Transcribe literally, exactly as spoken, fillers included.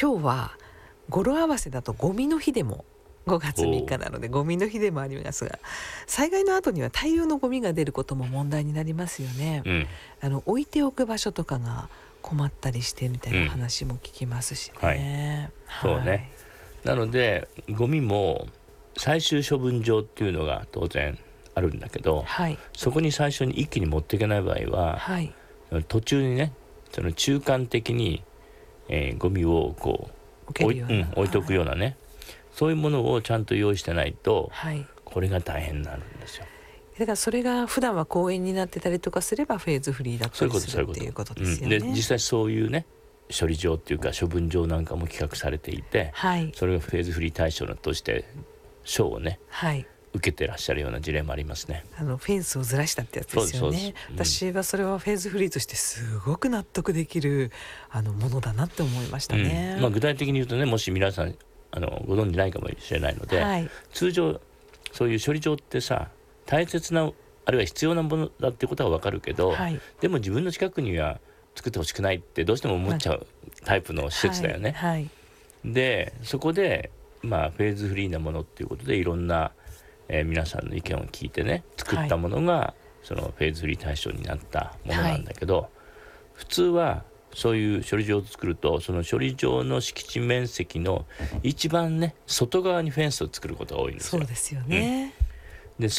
今日は語呂合わせだとゴミの日でもごがつみっかなのでゴミの日でもありますが、災害の後には大量のゴミが出ることも問題になりますよね、 うん、 あの置いておく場所とかが困ったりしてみたいな話も聞きますしね、 うんはい、そうね、なのでゴミも最終処分場っていうのが当然あるんだけど、 はい、 そこに最初に一気に持っていけない場合は、 はい、 途中にねその中間的に、えー、ゴミをこう置い、うん、置いとくようなね、はい、そういうものをちゃんと用意してないと、はい、これが大変になるんですよ。 だからそれが普段は公園になってたりとかすればフェーズフリーだったりするっていうことですよね。 で実際そういうね処理場っていうか処分場なんかも企画されていて、はい、それがフェーズフリー対象として賞をね、はい、受けてらっしゃるような事例もありますね。 あのフェンスをずらしたってやつですよね。うん、私はそれはフェーズフリーとしてすごく納得できるあのものだなって思いましたね。 うんまあ、具体的に言うとね、もし皆さんあのご存じないかもしれないので、はい、通常そういう処理場ってさ大切なあるいは必要なものだってことは分かるけど、はい、でも自分の近くには作ってほしくないってどうしても思っちゃうタイプの施設だよね。はいはい、でそこで、まあ、フェーズフリーなものっていうことでいろんな、えー、皆さんの意見を聞いてね作ったものが、はい、そのフェーズフリー対象になったものなんだけど、はい、普通はそういう処理場を作るとその処理場の敷地面積の一番ね外側にフェンスを作ることが多いんですよ。 そうですよね、